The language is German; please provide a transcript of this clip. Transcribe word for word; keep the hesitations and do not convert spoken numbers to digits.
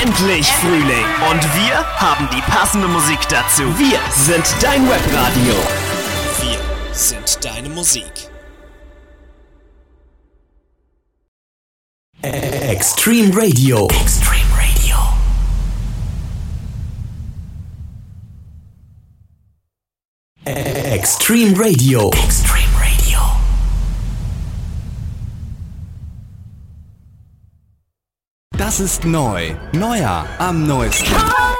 endlich Frühling und wir haben die passende Musik dazu. Wir sind dein Webradio. Wir sind deine Musik. Extreme Radio. Extreme Radio. Extreme Radio. Extreme Radio. Das ist neu. Neuer am neuesten.